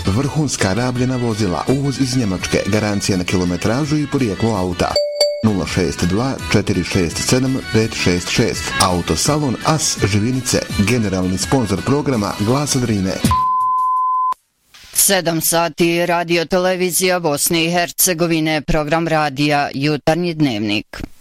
vrhunska rabljena vozila, uvoz iz Njemačke, garancija na kilometražu i porijeklo auta. 062 467 566. Autosalon As Živinice, generalni sponzor programa Glasa Drine. 7 sati Radio Televizija Bosne i Hercegovine, program radija Jutarnji dnevnik.